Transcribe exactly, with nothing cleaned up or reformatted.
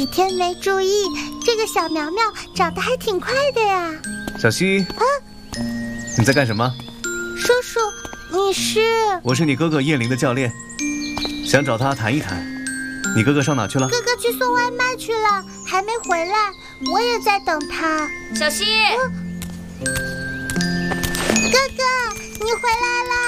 天没注意，这个小苗苗长得还挺快的呀。 小希，啊，你在干什么？ 叔叔，你是？ 我是你哥哥叶灵的教练，想找他谈一谈。你哥哥上哪去了？ 哥哥去送外卖去了，还没回来，我也在等他。 小希， 嗯、哥哥，你回来啦！